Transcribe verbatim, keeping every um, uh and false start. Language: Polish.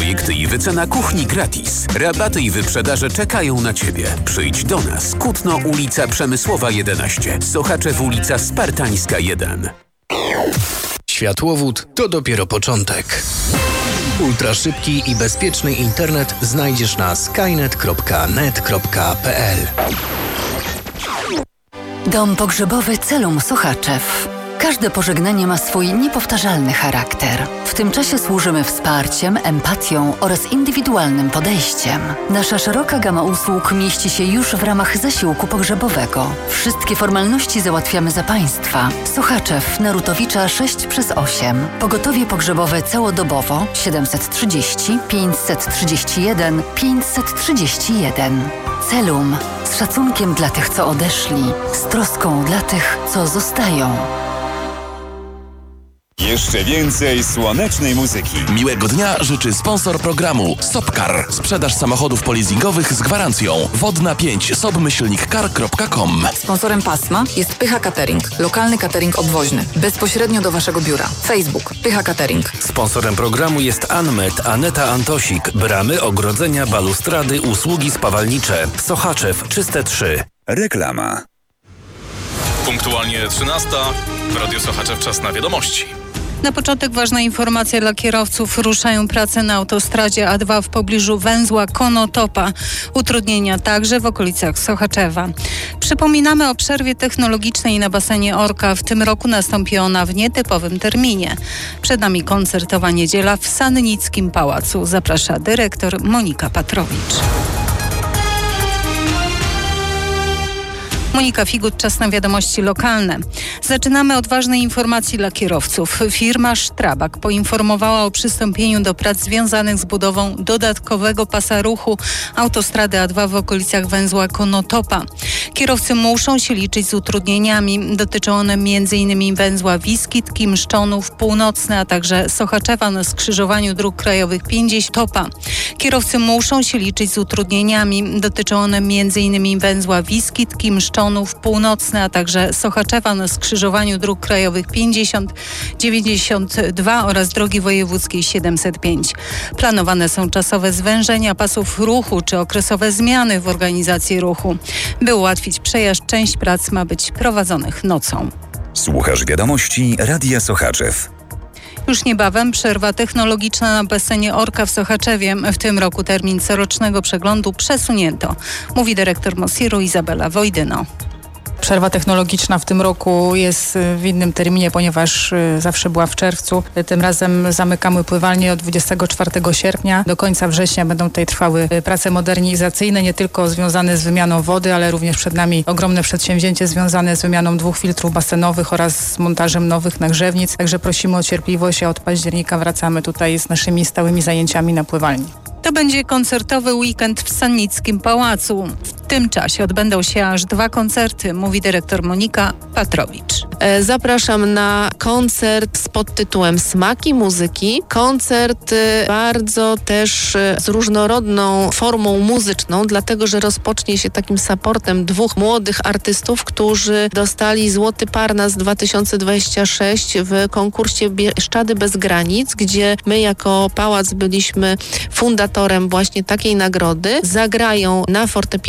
projekty i wycena kuchni gratis. Rabaty i wyprzedaże czekają na Ciebie. Przyjdź do nas. Kutno, ulica Przemysłowa jedenaście. Sochaczew, ulica Spartańska jeden. Światłowód to dopiero początek. Ultraszybki i bezpieczny internet znajdziesz na skynet kropka net kropka p l. Dom pogrzebowy Celum Sochaczew. Każde pożegnanie ma swój niepowtarzalny charakter. W tym czasie służymy wsparciem, empatią oraz indywidualnym podejściem. Nasza szeroka gama usług mieści się już w ramach zasiłku pogrzebowego. Wszystkie formalności załatwiamy za Państwa. Sochaczew, Narutowicza sześć przez osiem. Pogotowie pogrzebowe całodobowo siedemset trzydzieści pięćset trzydzieści jeden pięćset trzydzieści jeden. Celum. Z szacunkiem dla tych, co odeszli. Z troską dla tych, co zostają. Jeszcze więcej słonecznej muzyki. Miłego dnia życzy sponsor programu Sopcar. Sprzedaż samochodów polizingowych z gwarancją. Wodna pięć sobmyślnik car kropka com. Sponsorem pasma jest Pycha Catering. Lokalny catering obwoźny. Bezpośrednio do Waszego biura. Facebook Pycha Catering. Sponsorem programu jest Anmet, Aneta Antosik. Bramy, ogrodzenia, balustrady, usługi spawalnicze. Sochaczew, Czyste trzy. Reklama. Punktualnie trzynasta. W Radiu Sochaczew czas na wiadomości. Na początek ważna informacja dla kierowców. Ruszają prace na autostradzie A dwa w pobliżu węzła Konotopa. Utrudnienia także w okolicach Sochaczewa. Przypominamy o przerwie technologicznej na basenie Orka. W tym roku nastąpi ona w nietypowym terminie. Przed nami koncertowa niedziela w Sannickim Pałacu. Zaprasza dyrektor Monika Patrowicz. Monika Figut, czas na wiadomości lokalne. Zaczynamy od ważnej informacji dla kierowców. Firma Strabag poinformowała o przystąpieniu do prac związanych z budową dodatkowego pasa ruchu autostrady A dwa w okolicach węzła Konotopa. Kierowcy muszą się liczyć z utrudnieniami. Dotyczą one między innymi węzła Wiskitki, Mszczonów, Północny, a także Sochaczewa na skrzyżowaniu dróg krajowych pięćdziesiąt Topa. Kierowcy muszą się liczyć z utrudnieniami. Dotyczą one między innymi węzła Wiskitki, Mszczonów, Północny, a także Sochaczewa na skrzyżowaniu dróg krajowych pięćdziesiąt, dziewięćdziesiąt dwa oraz drogi wojewódzkiej siedemset pięć. Planowane są czasowe zwężenia pasów ruchu czy okresowe zmiany w organizacji ruchu. By ułatwić przejazd, część prac ma być prowadzonych nocą. Słuchasz wiadomości Radia Sochaczew. Już niebawem przerwa technologiczna na basenie Orka w Sochaczewie. W tym roku termin corocznego przeglądu przesunięto, mówi dyrektor Mosiru Izabela Wojdyno. Przerwa technologiczna w tym roku jest w innym terminie, ponieważ zawsze była w czerwcu. Tym razem zamykamy pływalnię od dwudziestego czwartego sierpnia. Do końca września będą tutaj trwały prace modernizacyjne, nie tylko związane z wymianą wody, ale również przed nami ogromne przedsięwzięcie związane z wymianą dwóch filtrów basenowych oraz z montażem nowych nagrzewnic. Także prosimy o cierpliwość, a od października wracamy tutaj z naszymi stałymi zajęciami na pływalni. To będzie koncertowy weekend w Sannickim Pałacu. W tym czasie odbędą się aż dwa koncerty, mówi dyrektor Monika Patrowicz. Zapraszam na koncert z podtytułem Smaki muzyki. Koncert bardzo też z różnorodną formą muzyczną, dlatego że rozpocznie się takim supportem dwóch młodych artystów, którzy dostali Złoty Parnas dwa tysiące dwudziesty szósty w konkursie Bieszczady bez granic, gdzie my jako pałac byliśmy fundatorem właśnie takiej nagrody. Zagrają na fortepianie